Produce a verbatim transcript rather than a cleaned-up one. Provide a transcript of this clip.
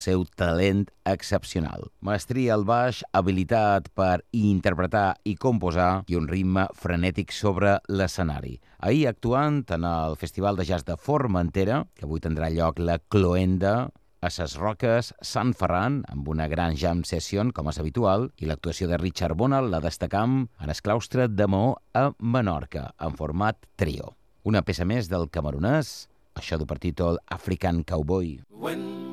seu talent excepcional. Mestria al baix, habilitat per interpretar i composar i un ritme frenètic sobre l'escenari. Ahir actuant en el Festival de Jazz de Formentera, que avui tindrà lloc la Cloenda, a Ses Roques, Sant Ferran, amb una gran jam session, com és habitual, i l'actuació de Richard Bona la destacam en el claustre de Maó a Menorca, en format trio. Una peça més del camerunès, això du per títol African Cowboy. When